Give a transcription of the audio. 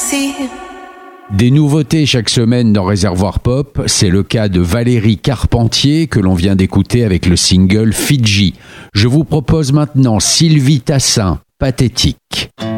see. Des nouveautés chaque semaine dans Réservoir Pop, c'est le cas de Valérie Carpentier que l'on vient d'écouter avec le single Fidji. Je vous propose maintenant Sylvie Tassin, Pathétique.